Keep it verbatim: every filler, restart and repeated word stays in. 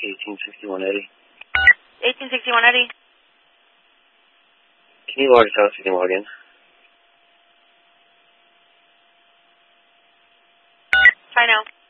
eighteen sixty-one Eddie. eighteen sixty-one Eddie. Can you log us out so you can log in? Try now.